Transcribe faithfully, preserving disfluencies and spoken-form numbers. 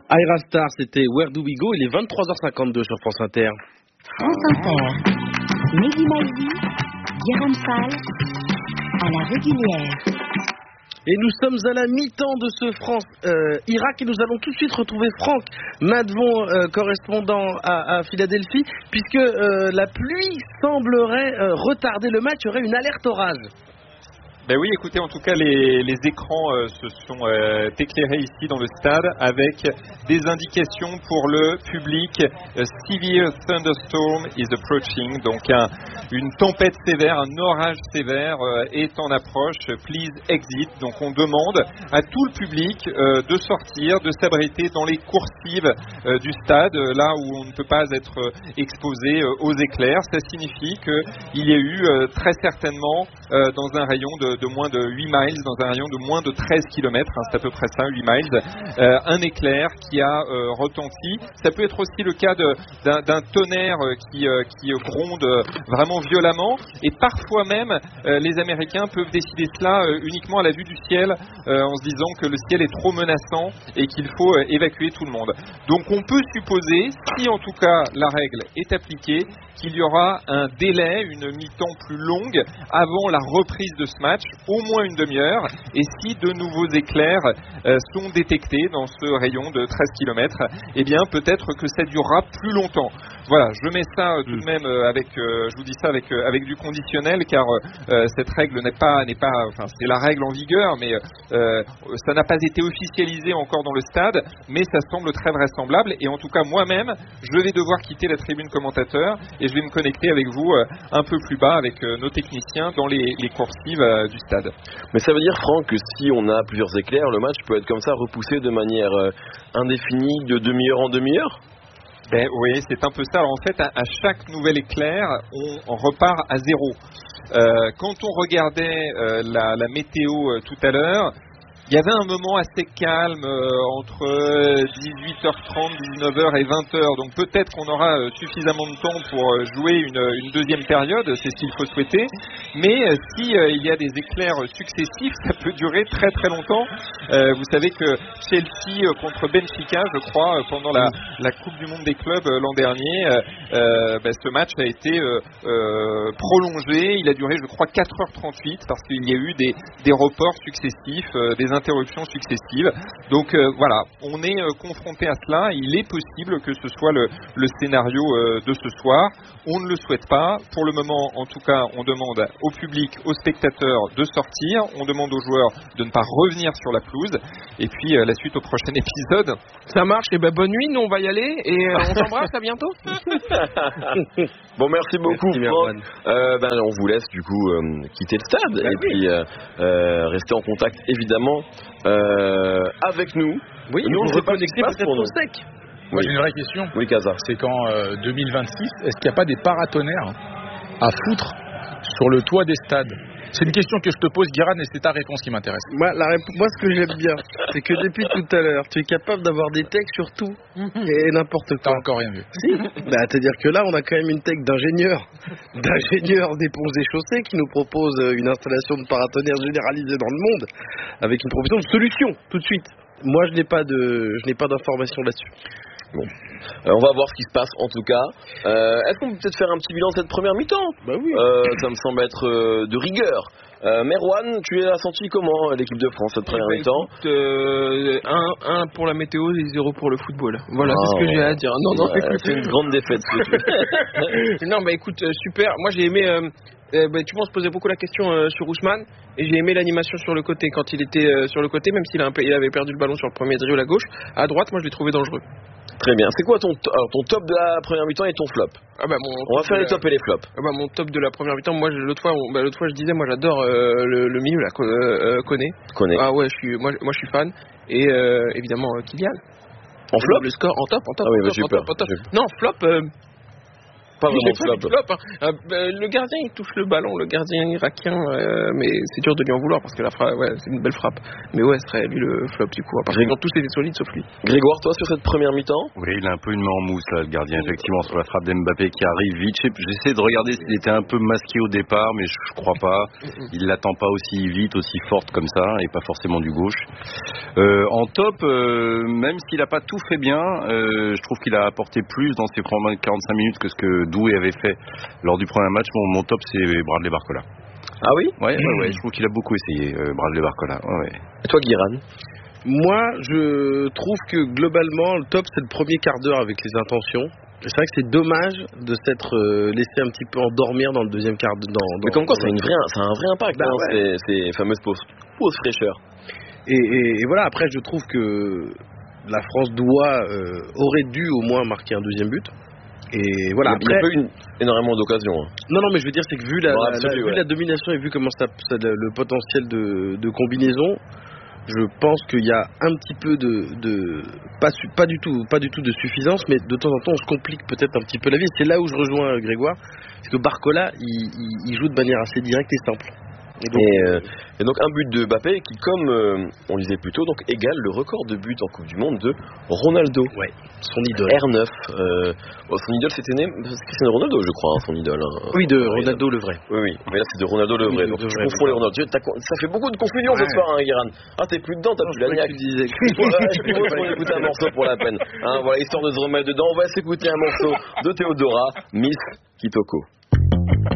Ayra Starr, c'était Where Do We Go? Il est vingt-trois heures cinquante-deux sur France Inter. France Inter. Mehdi Maizi, Guérin Fall, à la régulière. Et nous sommes à la mi-temps de ce France-Irak euh, et nous allons tout de suite retrouver Franck Madvon, euh, correspondant à, à Philadelphie, puisque euh, la pluie semblerait euh, retarder le match, il y aurait une alerte orage. Ben oui, écoutez, en tout cas, les, les écrans euh, se sont euh, éclairés ici dans le stade avec des indications pour le public. A severe thunderstorm is approaching. Donc, un, une tempête sévère, un orage sévère euh, est en approche. Please exit. Donc, on demande à tout le public euh, de sortir, de s'abriter dans les coursives euh, du stade, là où on ne peut pas être euh, exposé euh, aux éclairs. Ça signifie qu'il y a eu euh, très certainement euh, dans un rayon de de moins de huit miles, dans un rayon de moins de treize kilomètres, hein, c'est à peu près ça, huit miles, euh, un éclair qui a euh, retenti. Ça peut être aussi le cas de, d'un, d'un tonnerre qui, euh, qui gronde vraiment violemment, et parfois même euh, les Américains peuvent décider cela euh, uniquement à la vue du ciel, euh, en se disant que le ciel est trop menaçant et qu'il faut euh, évacuer tout le monde. Donc on peut supposer, si en tout cas la règle est appliquée, qu'il y aura un délai, une mi-temps plus longue avant la reprise de ce match, au moins une demi-heure, et si de nouveaux éclairs euh, sont détectés dans ce rayon de treize kilomètres, eh bien peut-être que ça durera plus longtemps. Voilà, je mets ça euh, tout de même euh, avec, euh, je vous dis ça avec euh, avec du conditionnel, car euh, cette règle n'est pas n'est pas, enfin c'est la règle en vigueur, mais euh, ça n'a pas été officialisé encore dans le stade, mais ça semble très vraisemblable, et en tout cas moi-même, je vais devoir quitter la tribune commentateur et je vais me connecter avec vous euh, un peu plus bas avec euh, nos techniciens dans les, les coursives euh, du stade. Mais ça veut dire, Franck, que si on a plusieurs éclairs, le match peut être comme ça repoussé de manière euh, indéfinie, de demi-heure en demi-heure? Ben oui, c'est un peu ça. Alors, en fait, à, à chaque nouvel éclair, on, on repart à zéro. Euh, quand on regardait euh, la, la météo euh, tout à l'heure, il y avait un moment assez calme euh, entre dix-huit heures trente, dix-neuf heures et vingt heures. Donc peut-être qu'on aura euh, suffisamment de temps pour euh, jouer une, une deuxième période, c'est ce qu'il faut souhaiter. Mais euh, si euh, il y a des éclairs successifs, ça peut durer très très longtemps. Euh, vous savez que Chelsea euh, contre Benfica, je crois, euh, pendant la, la Coupe du Monde des clubs euh, l'an dernier, euh, euh, ben, ce match a été euh, euh, prolongé. Il a duré, je crois, quatre heures trente-huit parce qu'il y a eu des, des reports successifs, euh, des interruptions successives. Donc euh, voilà, on est euh, confronté à cela. Il est possible que ce soit le, le scénario euh, de ce soir. On ne le souhaite pas. Pour le moment, en tout cas, on demande au public, aux spectateurs de sortir. On demande aux joueurs de ne pas revenir sur la pelouse. Et puis euh, la suite au prochain épisode. Ça marche. Et ben bonne nuit. Nous on va y aller et euh, on s'embrasse. À bientôt. Bon, merci beaucoup. Merci, Franck. Euh, ben, on vous laisse du coup euh, quitter le stade bah, et oui. puis euh, euh, rester en contact évidemment euh, avec nous. Oui, nous on vous ne sait pas ce qui se reconnectez passe peut-être pour nous. au sec. Moi Oui. j'ai une vraie question. Oui, Casa. C'est qu'en euh, deux mille vingt-six, est-ce qu'il n'y a pas des paratonnerres à foutre sur le toit des stades? C'est une question que je te pose, Guérin, et c'est ta réponse qui m'intéresse. Moi, la répo- Moi, ce que j'aime bien, c'est que depuis tout à l'heure, tu es capable d'avoir des techs sur tout et n'importe T'as quoi. encore rien vu. Si. Bah, c'est-à-dire que là, on a quand même une tech d'ingénieur, d'ingénieur d'éponges et chaussées qui nous propose une installation de paratonnerre généralisée dans le monde avec une proposition de solution tout de suite. Moi, je n'ai pas de, je n'ai pas d'informations là-dessus. Bon. Euh, on va voir ce qui se passe en tout cas. Euh, est-ce qu'on peut peut-être faire un petit bilan de cette première mi-temps? Bah oui. Euh, ça me semble être euh, de rigueur. Euh, Merwan, tu as senti comment l'équipe de France cette première Bah, mi-temps? écoute, euh, un, un pour la météo et zéro pour le football. Voilà, Oh. c'est ce que j'ai à dire. Non, non, Ouais, écoute, c'est une grande défaite. ce que tu fais. non, bah écoute, euh, super. Moi, j'ai aimé. Euh, euh, bah, tu vois, on se posait beaucoup la question euh, sur Ousmane, et j'ai aimé l'animation sur le côté quand il était euh, sur le côté, même s'il a un peu, il avait perdu le ballon sur le premier dribble à gauche. À droite, moi, je l'ai trouvé dangereux. Très bien. C'est quoi ton, to- alors, ton top de la première mi-temps et ton flop? Ah bah mon. On va faire les euh, tops et les flops. Ah bah mon top de la première mi-temps, moi je- l'autre fois, on- bah, l'autre fois je disais, moi j'adore euh, le, le milieu là, Co- euh, euh, Koné. Connais. Ah ouais, je suis, moi, moi je suis fan. Et euh, évidemment euh, Kylian. En flop? Le score en top, en top. Ah oui, en bah, top, j'ai eu en peur. top, en top. J'ai- Non, flop. Euh, pas vraiment de Pas flop. du flop, hein. Euh, bah, le gardien il touche le ballon, le gardien irakien, euh, mais c'est dur de lui en vouloir parce que la frappe, ouais, c'est une belle frappe. Mais ouais, ce serait lui le flop du coup. Parce que tous étaient solides sauf lui. Grégoire, toi sur cette première mi-temps? Oui, il a un peu une main en mousse là, le gardien, effectivement, sur la frappe d'Mbappé qui arrive vite. J'essaie de regarder s'il était un peu masqué au départ, mais je crois pas. Il l'attend pas aussi vite, aussi forte comme ça, et pas forcément du gauche. Euh, en top, euh, même s'il a pas tout fait bien, euh, je trouve qu'il a apporté plus dans ses premières quarante-cinq minutes que ce que Doué avait fait lors du premier match. Mon, mon top, c'est Bradley Barcola. Ah oui? Ouais, ouais, ouais, je trouve qu'il a beaucoup essayé, euh, Bradley Barcola. Ouais, ouais. Et toi, Guiran? Moi, je trouve que globalement, le top, c'est le premier quart d'heure avec les intentions. C'est vrai que c'est dommage de s'être euh, laissé un petit peu endormir dans le deuxième quart d'heure. Mais comme quoi, ça a, une vraie, ça a un vrai impact, bah, hein, ouais. ces, ces fameuses pauses, pauses fraîcheur. Et, et, et voilà, après, je trouve que la France doit, euh, aurait dû au moins marquer un deuxième but. Et voilà, il n'y a, après, a pas eu une, énormément d'occasions. Hein. Non, non, mais je veux dire, c'est que vu la, bon, la, absolu, la, ouais. vu la domination et vu comment ça, ça le, le potentiel de, de combinaison, je pense qu'il y a un petit peu de, de pas, pas du tout, pas du tout de suffisance, mais de temps en temps, on se complique peut-être un petit peu la vie. C'est là où je rejoins Grégoire, parce que Barcola, il, il, il joue de manière assez directe et simple. Et donc, et, euh, et donc un but de Mbappé qui, comme euh, on le disait plus tôt, donc égale le record de buts en Coupe du Monde de Ronaldo. Ouais, son idole. R neuf. Euh, bon, son idole c'était né, c'est Ronaldo, je crois, hein, son idole. Hein. Oui, de Ronaldo le vrai. Oui, oui. Mais là c'est de Ronaldo le vrai. Oui, donc de tu vrai, confonds les Ronaldo. Ça fait beaucoup de confusion ouais. ce soir, hein, Guéran. Ah, t'es plus dedans, t'as plus la niaque. Tu disais. On va écouter un morceau pour la peine. Hein, voilà, histoire de se remettre dedans, on va s'écouter un morceau de Théodora, Miss Kitoko.